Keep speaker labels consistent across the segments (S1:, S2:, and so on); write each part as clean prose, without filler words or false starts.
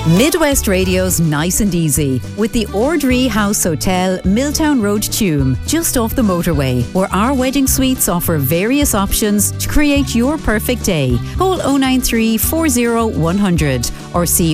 S1: Midwest Radio's Nice and Easy with the Ordree House Hotel, Milltown Road, Tuam, just off the motorway, where our wedding suites offer various options to create your perfect day. Call 093 40 100 or see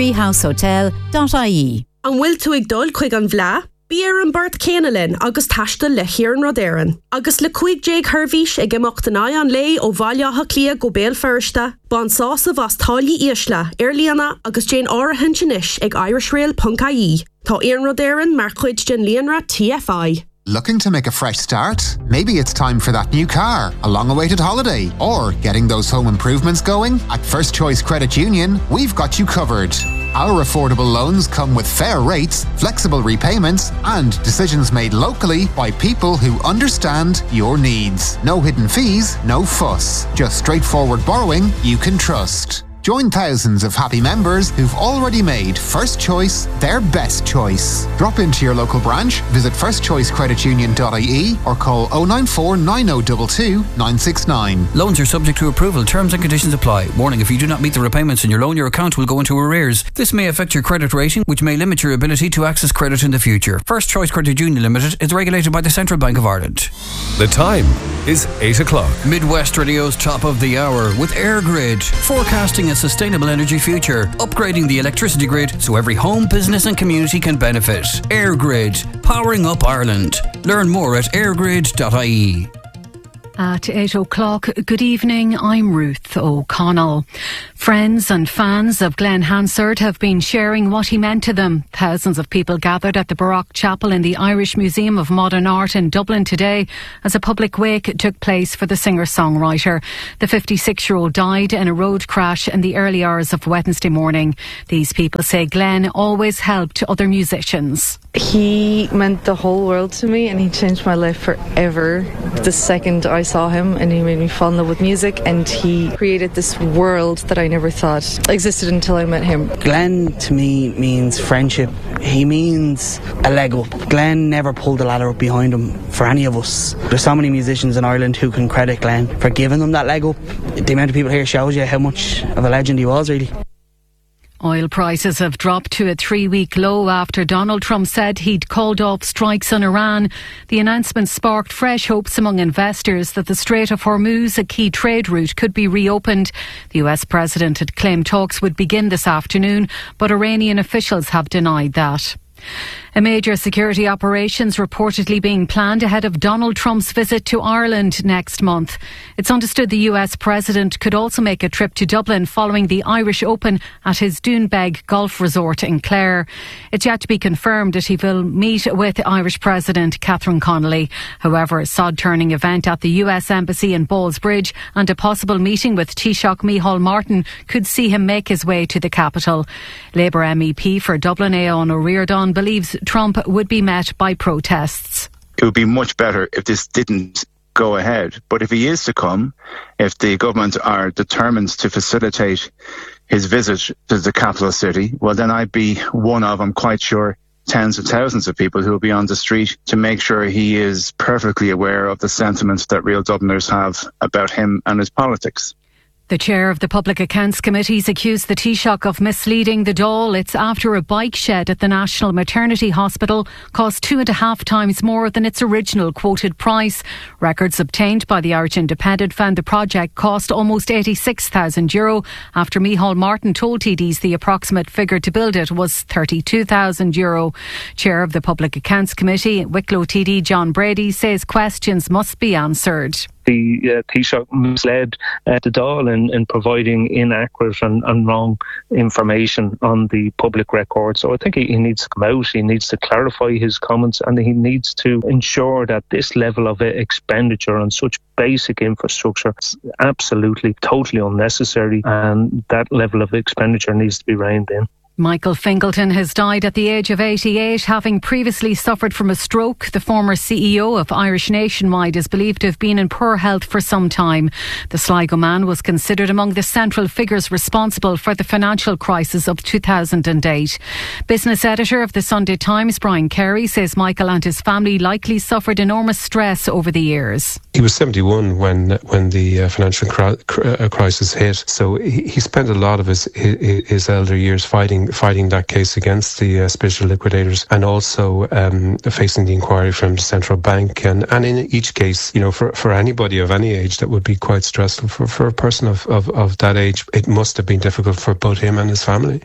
S1: ordreehousehotel.ie.
S2: An bhfuil tú ag dul chuig an bhleá? Bíar an Bart Céanalin agus taistil le Híorn Rodéireann. Agus le 15 Hervís ag imeachtaná an lei ó bhaile clia go béal firsta, ban sása bhas táillí ísle, Airliana agus Jane áirithean sinis ag irishrail.ie. Tá Híorn Rodéireann mar chuid den líonra TFI.
S3: Looking to make a fresh start? Maybe it's time for that new car, a long-awaited holiday, or getting those home improvements going? At First Choice Credit Union, we've got you covered. Our affordable loans come with fair rates, flexible repayments, and decisions made locally by people who understand your needs. No hidden fees, no fuss. Just straightforward borrowing you can trust. Join thousands of happy members who've already made First Choice their best choice. Drop into your local branch, visit firstchoicecreditunion.ie or call 094 9022 969.
S4: Loans are subject to approval. Terms and conditions apply. Warning, if you do not meet the repayments in your loan, your account will go into arrears. This may affect your credit rating, which may limit your ability to access credit in the future. First Choice Credit Union Limited is regulated by the Central Bank of Ireland.
S5: The time is 8 o'clock.
S4: Midwest Radio's top of the hour with EirGrid, forecasting a sustainable energy future, upgrading the electricity grid so every home, business and community can benefit. EirGrid, powering up Ireland. Learn more at airgrid.ie.
S6: At 8 o'clock, good evening, I'm Ruth O'Connell. Friends and fans of Glenn Hansard have been sharing what he meant to them. Thousands of people gathered at the Baroque Chapel in the Irish Museum of Modern Art in Dublin today as a public wake took place for the singer-songwriter. The 56-year-old died in a road crash in the early hours of Wednesday morning. These people say Glenn always helped other musicians.
S7: He meant the whole world to me and he changed my life forever. The second I saw him, and he made me fall in love with music, and he created this world that I never thought existed until I met him.
S8: Glenn to me means friendship. He means a leg up. Glenn never pulled a ladder up behind him for any of us. There's so many musicians in Ireland who can credit Glenn for giving them that leg up. The amount of people here shows you how much of a legend he was, really.
S6: Oil prices have dropped to a 3-week low after Donald Trump said he'd called off strikes on Iran. The announcement sparked fresh hopes among investors that the Strait of Hormuz, a key trade route, could be reopened. The US president had claimed talks would begin this afternoon, but Iranian officials have denied that. A major security operations reportedly being planned ahead of Donald Trump's visit to Ireland next month. It's understood the US president could also make a trip to Dublin following the Irish Open at his Doonbeg golf resort in Clare. It's yet to be confirmed that he will meet with Irish President Catherine Connolly. However, a sod-turning event at the US Embassy in Ballsbridge and a possible meeting with Taoiseach Micheál Martin could see him make his way to the capital. Labour MEP for Dublin, Eoin O'Riordan, believes Trump would be met by protests.
S9: It would be much better if this didn't go ahead. But if he is to come, if the government are determined to facilitate his visit to the capital city, well, then I'd be one of, I'm quite sure, tens of thousands of people who will be on the street to make sure he is perfectly aware of the sentiments that real Dubliners have about him and his politics.
S6: The chair of the Public Accounts Committees accused the Taoiseach of misleading the Dáil. It's after a bike shed at the National Maternity Hospital cost 2.5 times more than its original quoted price. Records obtained by the Irish Independent found the project cost almost €86,000 after Micheál Martin told TDs the approximate figure to build it was €32,000. Chair of the Public Accounts Committee, Wicklow TD John Brady, says questions must be answered.
S10: The Taoiseach misled the Dáil in providing inaccurate and wrong information on the public record. So I think he needs to come out, he needs to clarify his comments, and he needs to ensure that this level of expenditure on such basic infrastructure is absolutely, totally unnecessary, and that level of expenditure needs to be reined in.
S6: Michael Fingleton has died at the age of 88, having previously suffered from a stroke. The former CEO of Irish Nationwide is believed to have been in poor health for some time. The Sligo man was considered among the central figures responsible for the financial crisis of 2008. Business editor of the Sunday Times, Brian Carey, says Michael and his family likely suffered enormous stress over the years.
S11: He was 71 when the financial crisis hit, so he spent a lot of his elder years fighting fighting that case against the special liquidators, and also facing the inquiry from the central bank. And in each case, for anybody of any age, that would be quite stressful. For a person of that age, it must have been difficult for both him and his family.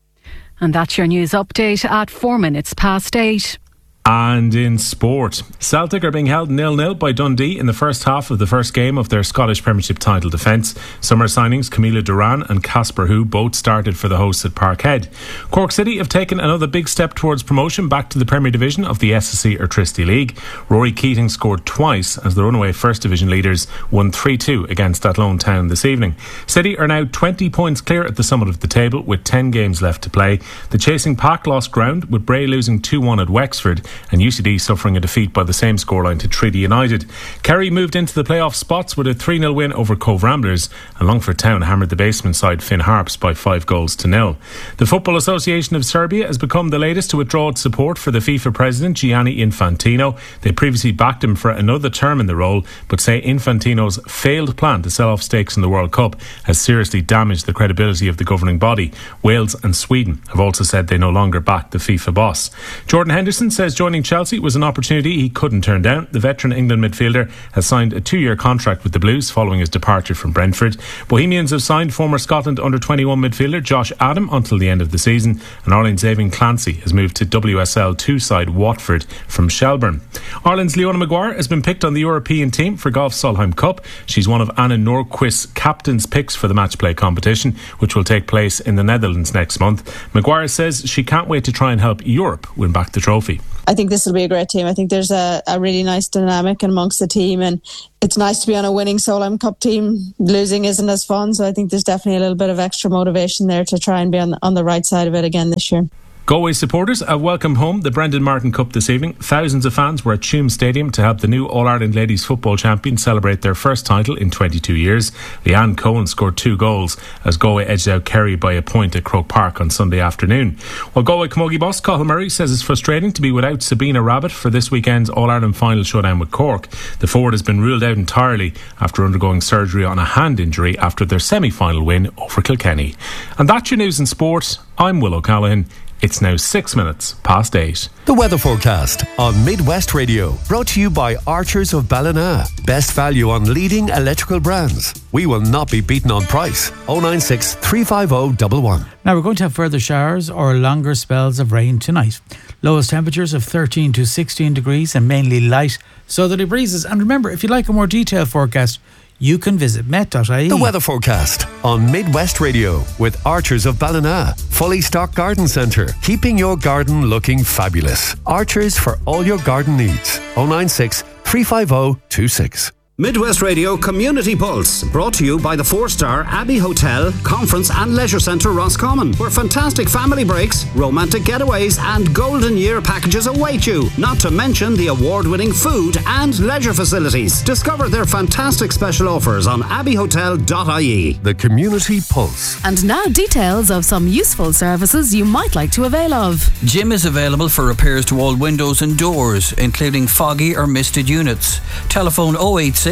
S6: And that's your news update at 4 minutes past 8.
S12: And in sport, Celtic are being held 0-0 by Dundee in the first half of the first game of their Scottish Premiership title defence. Summer signings Camila Duran and Casper Hu both started for the hosts at Parkhead. Cork City have taken another big step towards promotion back to the Premier Division of the SSE Airtricity League. Rory Keating scored twice as the runaway First Division leaders won 3-2 against Athlone Town this evening. City are now 20 points clear at the summit of the table with 10 games left to play. The chasing pack lost ground with Bray losing 2-1 at Wexford and UCD suffering a defeat by the same scoreline to Treaty United. Kerry moved into the playoff spots with a 3-0 win over Cove Ramblers, and Longford Town hammered the basement side Finn Harps by 5-0. The Football Association of Serbia has become the latest to withdraw its support for the FIFA president Gianni Infantino. They previously backed him for another term in the role, but say Infantino's failed plan to sell off stakes in the World Cup has seriously damaged the credibility of the governing body. Wales and Sweden have also said they no longer back the FIFA boss. Jordan Henderson says joining Chelsea was an opportunity he couldn't turn down. The veteran England midfielder has signed a 2-year contract with the Blues following his departure from Brentford. Bohemians have signed former Scotland under-21 midfielder Josh Adam until the end of the season, and Ireland's Eamon Clancy has moved to WSL 2 side Watford from Shelbourne. Ireland's Leona Maguire has been picked on the European team for Golf Solheim Cup. She's one of Anna Nordqvist's captain's picks for the match play competition, which will take place in the Netherlands next month. Maguire says she can't wait to try and help Europe win back the trophy.
S13: I think this will be a great team. I think there's a really nice dynamic amongst the team, and it's nice to be on a winning Solheim Cup team. Losing isn't as fun, so I think there's definitely a little bit of extra motivation there to try and be on the right side of it again this year.
S12: Galway supporters have welcomed home the Brendan Martin Cup this evening. Thousands of fans were at Tuam Stadium to help the new All-Ireland Ladies Football champions celebrate their first title in 22 years. Leanne Cohen scored 2 goals as Galway edged out Kerry by a point at Croke Park on Sunday afternoon. While Galway Camogie boss Cathal Murray says it's frustrating to be without Sabina Rabbit for this weekend's All-Ireland final showdown with Cork. The forward has been ruled out entirely after undergoing surgery on a hand injury after their semi-final win over Kilkenny. And that's your news in sport. I'm Will O'Callaghan. It's now 6 minutes past 8.
S14: The weather forecast on Midwest Radio, brought to you by Archers of Ballina. Best value on leading electrical brands. We will not be beaten on price. 096 350 111.
S15: Now we're going to have further showers or longer spells of rain tonight. Lowest temperatures of 13 to 16 degrees and mainly light southerly breezes. And remember, if you'd like a more detailed forecast, you can visit met.ie.
S14: The weather forecast on Midwest Radio with Archers of Ballina. Fully stocked garden centre, keeping your garden looking fabulous. Archers for all your garden needs. 096 350 26.
S16: Midwest Radio Community Pulse, brought to you by the 4-star Abbey Hotel, Conference and Leisure Centre Roscommon, where fantastic family breaks, romantic getaways and golden year packages await you, not to mention the award-winning food and leisure facilities. Discover their fantastic special offers on abbeyhotel.ie.
S14: The Community Pulse.
S17: And now details of some useful services you might like to avail of.
S4: Jim is available for repairs to all windows and doors, including foggy or misted units. Telephone 086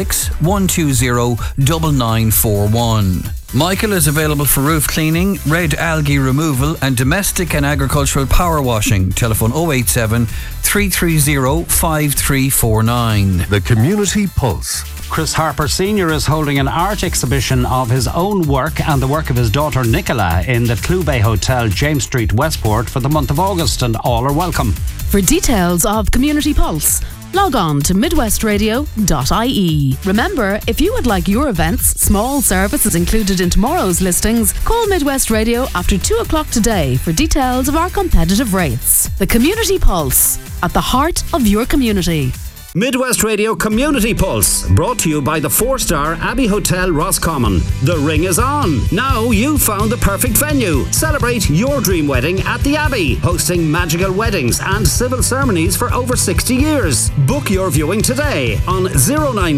S4: 120 9941. Michael is available for roof cleaning, red algae removal and domestic and agricultural power washing. Telephone 087 330 5349.
S14: The Community Pulse.
S18: Chris Harper Sr. is holding an art exhibition of his own work and the work of his daughter Nicola in the Clubay Hotel, James Street, Westport for the month of August, and all are welcome.
S17: For details of Community Pulse, log on to midwestradio.ie. Remember, if you would like your events, small services included in tomorrow's listings, call Midwest Radio after 2 o'clock today for details of our competitive rates. The Community Pulse, at the heart of your community.
S16: Midwest Radio Community Pulse, brought to you by the 4-star Abbey Hotel Roscommon. The ring is on. Now you've found the perfect venue. Celebrate your dream wedding at the Abbey, hosting magical weddings and civil ceremonies for over 60 years. Book your viewing today on 090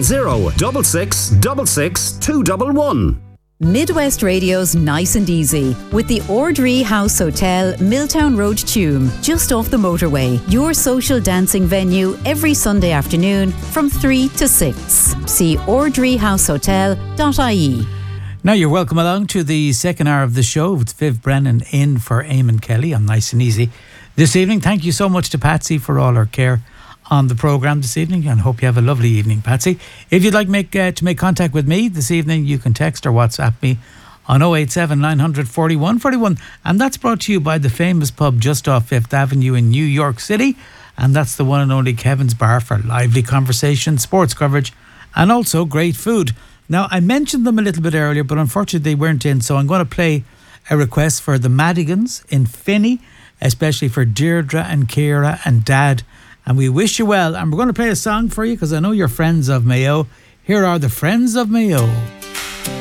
S16: 6666 211.
S1: Midwest Radio's Nice and Easy with the Ordree House Hotel, Milltown Road, Tuam, just off the motorway. Your social dancing venue every Sunday afternoon from 3 to 6. See ordreehousehotel.ie.
S15: Now you're welcome along to the second hour of the show with Viv Brennan in for Eamon Kelly on Nice and Easy this evening. Thank you so much to Patsy for all her care on the programme this evening, and hope you have a lovely evening, Patsy. If you'd like to make contact with me this evening, you can text or WhatsApp me on 087 900 41 41, and that's brought to you by the famous pub just off 5th Avenue in New York City, and that's the one and only Kevin's Bar for lively conversation, sports coverage, and also great food. Now, I mentioned them a little bit earlier, but unfortunately they weren't in, so I'm going to play a request for the Madigans in Finney, especially for Deirdre and Ciara and Dad. And we wish you well. And we're going to play a song for you because I know you're friends of Mayo. Here are the Friends of Mayo.